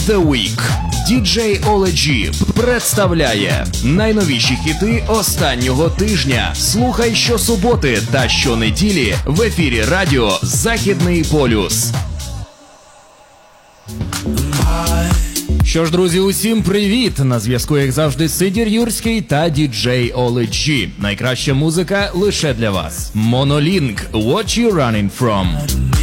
the Week. DJ Ole G представляє найновіші хіти останнього тижня. Слухай щосуботи та щонеділі в ефірі радіо «Західний полюс». Що ж, друзі, усім привіт! На зв'язку, як завжди, Сидір Юрський та діджей Ole G. Найкраща музика лише для вас. Monolink, What You Running From.